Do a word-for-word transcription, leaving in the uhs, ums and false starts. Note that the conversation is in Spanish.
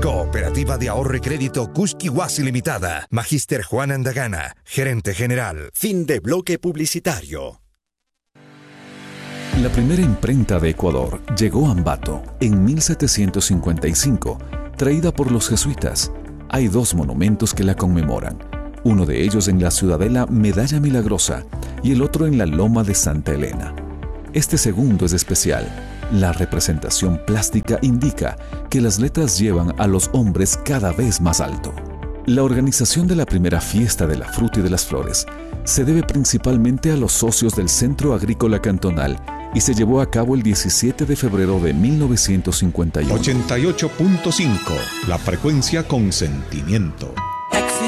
Cooperativa de Ahorro y Crédito Cusquihuasi Limitada. Magíster Juan Andagana, gerente general. Fin de bloque publicitario. La primera imprenta de Ecuador llegó a Ambato en mil setecientos cincuenta y cinco, traída por los jesuitas. Hay dos monumentos que la conmemoran, uno de ellos en la ciudadela Medalla Milagrosa y el otro en la Loma de Santa Elena. Este segundo es especial. La representación plástica indica que las letras llevan a los hombres cada vez más alto. La organización de la primera fiesta de la fruta y de las flores se debe principalmente a los socios del Centro Agrícola Cantonal y se llevó a cabo el diecisiete de febrero de mil novecientos cincuenta y uno. ochenta y ocho punto cinco, la frecuencia con sentimiento.